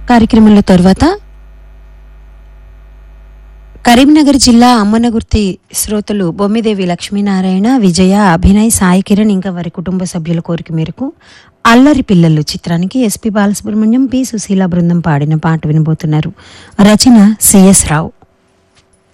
కార్యక్రమంలో తర్వాత కరీంనగర్ జిల్లా అమ్మనగుర్తి శ్రోతలు బొమ్మిదేవి లక్ష్మీనారాయణ, విజయ, అభినయ్, సాయి కిరణ్ ఇంకా వారి కుటుంబ సభ్యుల కోరిక మేరకు అల్లరి పిల్లలు చిత్రానికి ఎస్పి బాలసుబ్రహ్మణ్యం, పి సుశీల బృందం పాడిన పాట వినబోతున్నారు. రచన సిఎస్ రావు.